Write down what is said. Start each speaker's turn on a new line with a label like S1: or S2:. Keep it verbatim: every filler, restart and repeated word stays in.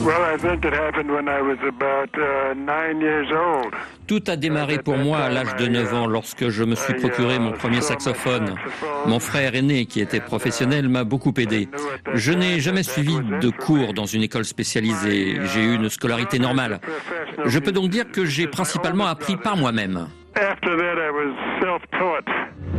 S1: Tout a démarré pour moi à l'âge de neuf ans lorsque je me suis procuré mon premier saxophone. Mon frère aîné, qui était professionnel, m'a beaucoup aidé. Je n'ai jamais suivi de cours dans une école spécialisée. J'ai eu une scolarité normale. Je peux donc dire que j'ai principalement appris par moi-même.
S2: After that, I was self-taught.